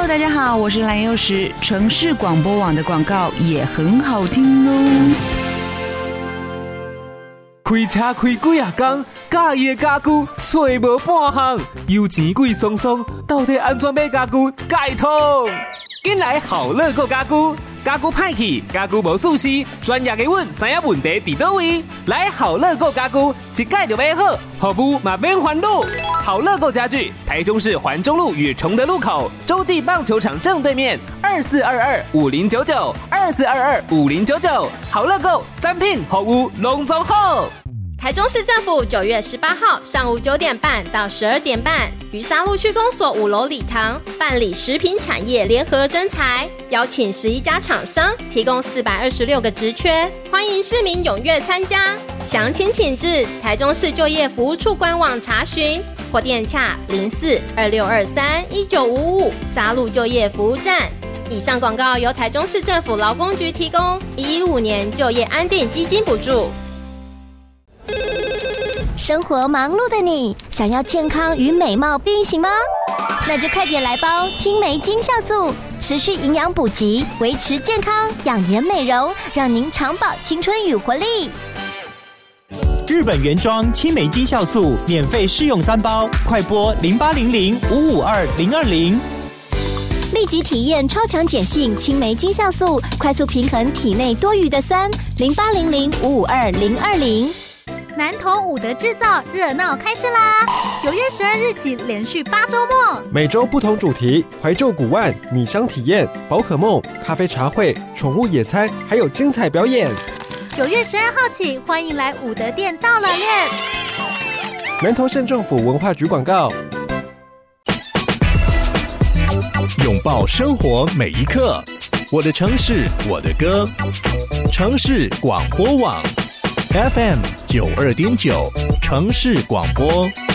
Hello， 大家好，我是蓝幼时。城市广播网的广告也很好听哦。 开车开几啊天，家己的家具找无半项，油钱贵松松，到底安怎买家具解通？紧来好乐购家具，家具歹去，家具无舒适，专业的阮知影问题伫倒位。来好乐购家具，一解就买好，服务嘛免烦恼。好乐购家具，台中市环中路与崇德路口，洲际棒球场正对面，24225099，24225099。好乐购产品服务拢总好。 台中市政府9月18号上午9点半到12点半，于沙鹿区公所5楼礼堂办理食品产业联合征才，邀请11家厂商，提供426个职缺，欢迎市民踊跃参加。详情请至台中市就业服务处官网查询，或电洽0426231955沙鹿就业服务站。以上广告由台中市政府劳工局提供，115年就业安定基金补助。 生活忙碌的你，想要健康与美貌并行吗？那就快点来包青梅精酵素，持续营养补给，维持健康，养颜美容，让您长保青春与活力。 日本原装青梅精酵素免费试用3包，快拨0800552020， 立即体验超强碱性青梅精酵素，快速平衡体内多余的酸。0800552020。 南投五德制造热闹开市啦！9月12日起连续8周末， 每周不同主题，怀旧古玩、米香体验、宝可梦、咖啡茶会、宠物野餐，还有精彩表演。 9月12号起，欢迎来五德店到了练。 南投县政府文化局广告。 拥抱生活每一刻，我的城市，我的歌。城市广播网 FM 92.9，城市广播。